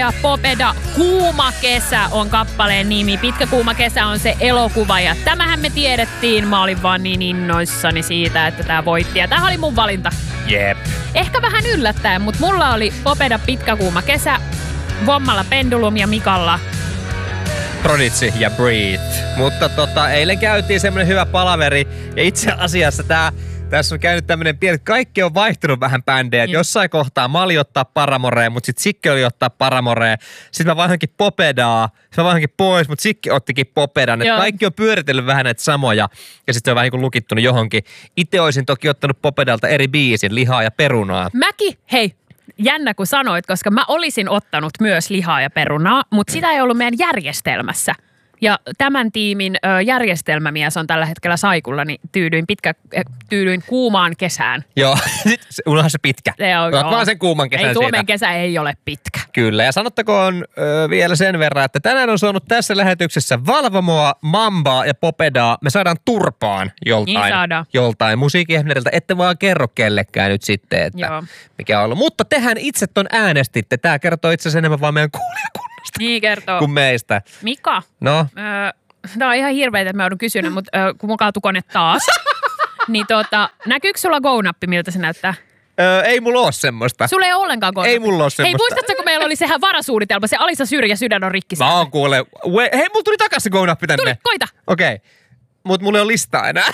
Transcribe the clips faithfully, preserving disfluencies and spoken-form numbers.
ja Popeda. Kuuma kesä on kappaleen nimi. Pitkä kuuma kesä on se elokuva ja tämähän me tiedettiin. Mä olin vaan niin innoissani siitä, että tää voitti ja tää oli mun valinta. Jep. Ehkä vähän yllättäen, mutta mulla oli Popeda Pitkä kuuma kesä, Vommalla Pendulum ja Mikalla Prodigy ja Breathe. Mutta tota, eilen käytiin semmoinen hyvä palaveri ja itse asiassa tää tässä on käynyt tämmönen pieni, että kaikki on vaihtunut vähän bändejä. Mm. Jossain kohtaa mä olin ottaa Paramoreen, mutta sit Sikki oli ottaa Paramoreen. Sitten mä vaihankin Popedaa. Sitten mä vaihankin pois, mutta Sikki ottikin Popedan. Et kaikki on pyöritellyt vähän näitä samoja. Ja sitten se on vähän niin kuin lukittunut johonkin. Itse olisin toki ottanut Popedalta eri biisin, Lihaa ja perunaa. Mäkin, hei, jännä kun sanoit, koska mä olisin ottanut myös Lihaa ja perunaa, mutta sitä ei ollut meidän järjestelmässä. Ja tämän tiimin ö, järjestelmämies on tällä hetkellä saikulla, niin tyydyin, pitkä, äh, tyydyin kuumaan kesään. Joo, unohan se pitkä. Se on, Otat vaan sen kuuman kesän ei, siitä. Suomen kesä ei ole pitkä. Kyllä, ja sanottakoon ö, vielä sen verran, että tänään on saanut tässä lähetyksessä Valvamoa, Mambaa ja Popedaa. Me saadaan turpaan joltain, niin saadaan. joltain musiikkiehmeriltä. Ette vaan kerro kellekään nyt sitten, että Joo. mikä on ollut. Mutta tehän itse ton äänestitte. Tämä kertoo itse asiassa enemmän vaan meidän kuulijakunnasta. Niin kertoo. Kuin meistä. Mika? No? Öö, Tämä on ihan hirveetä, että mä joudun kysynyt, mutta öö, kun mun kaatui kone taas, niin tota, näkyykö sulla go-nappi, miltä se näyttää? Öö, ei mulla ole semmoista. Sulla ei ole ollenkaan go-nappi. Ei mulla ole semmoista. Hei, muistatko, kun meillä oli sehän varasuunnitelma, se Alisa Syrjä Sydän on rikki. Mä oon kuule. Hei, mulla tuli takaisin go-nappi tänne. Tuli, koita. Okei, okay. Mut mulla ei ole listaa enää.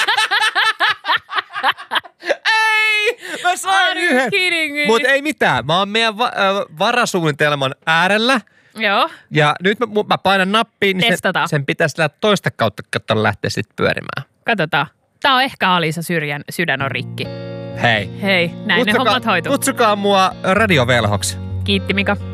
Ei, mä sain yhden. Mut ei mitään. Mä oon meidän va- äh, varasuunnitelman äärellä. Joo. Ja nyt mä, mä painan nappiin, niin sen, sen pitäisi toista kautta katsoa lähteä sitten pyörimään. Katsotaan. Tää on ehkä Alisa Syrjän Sydän on rikki. Hei. Hei, näin kutsukaa, ne hommat hoituu. Kutsukaa mua radiovelhoksi. Kiitti Mika.